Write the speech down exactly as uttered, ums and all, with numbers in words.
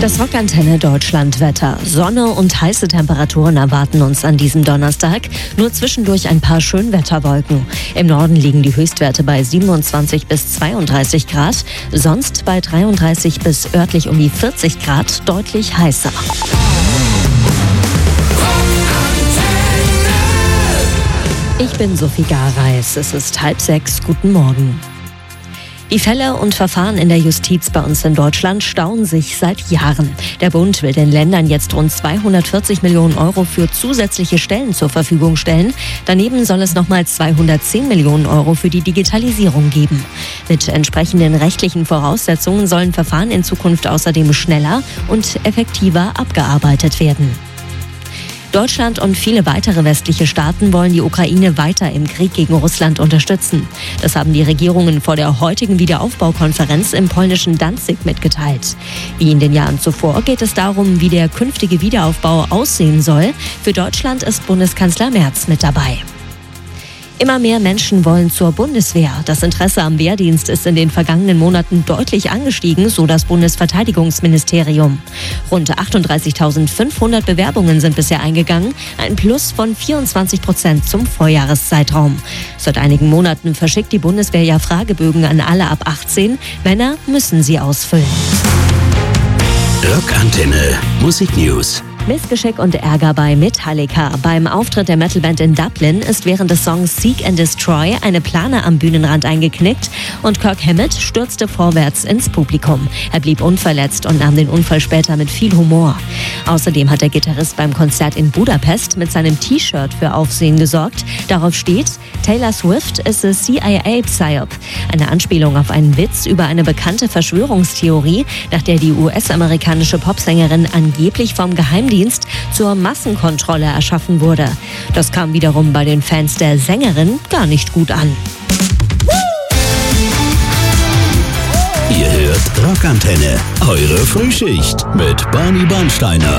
Das Rockantenne Deutschland-Wetter. Sonne und heiße Temperaturen erwarten uns an diesem Donnerstag. Nur zwischendurch ein paar Schönwetterwolken. Im Norden liegen die Höchstwerte bei siebenundzwanzig bis zweiunddreißig Grad. Sonst bei dreiunddreißig bis örtlich um die vierzig Grad, deutlich heißer. Ich bin Sophie Gareis. Es ist halb sechs. Guten Morgen. Die Fälle und Verfahren in der Justiz bei uns in Deutschland stauen sich seit Jahren. Der Bund will den Ländern jetzt rund zweihundertvierzig Millionen Euro für zusätzliche Stellen zur Verfügung stellen. Daneben soll es nochmal zweihundertzehn Millionen Euro für die Digitalisierung geben. Mit entsprechenden rechtlichen Voraussetzungen sollen Verfahren in Zukunft außerdem schneller und effektiver abgearbeitet werden. Deutschland und viele weitere westliche Staaten wollen die Ukraine weiter im Krieg gegen Russland unterstützen. Das haben die Regierungen vor der heutigen Wiederaufbaukonferenz im polnischen Danzig mitgeteilt. Wie in den Jahren zuvor geht es darum, wie der künftige Wiederaufbau aussehen soll. Für Deutschland ist Bundeskanzler Merz mit dabei. Immer mehr Menschen wollen zur Bundeswehr. Das Interesse am Wehrdienst ist in den vergangenen Monaten deutlich angestiegen, so das Bundesverteidigungsministerium. Rund achtunddreißigtausendfünfhundert Bewerbungen sind bisher eingegangen, ein Plus von vierundzwanzig Prozent zum Vorjahreszeitraum. Seit einigen Monaten verschickt die Bundeswehr ja Fragebögen an alle ab achtzehn. Männer müssen sie ausfüllen. Rockantenne Musiknews. Missgeschick und Ärger bei Metallica. Beim Auftritt der Metalband in Dublin ist während des Songs Seek and Destroy eine Plane am Bühnenrand eingeknickt und Kirk Hammett stürzte vorwärts ins Publikum. Er blieb unverletzt und nahm den Unfall später mit viel Humor. Außerdem hat der Gitarrist beim Konzert in Budapest mit seinem T-Shirt für Aufsehen gesorgt. Darauf steht: Taylor Swift is a C I A-Psyop. Eine Anspielung auf einen Witz über eine bekannte Verschwörungstheorie, nach der die U S-amerikanische Popsängerin angeblich vom Geheimdienst zur Massenkontrolle erschaffen wurde. Das kam wiederum bei den Fans der Sängerin gar nicht gut an. Ihr hört Rockantenne, eure Frühschicht mit Barney Bernsteiner.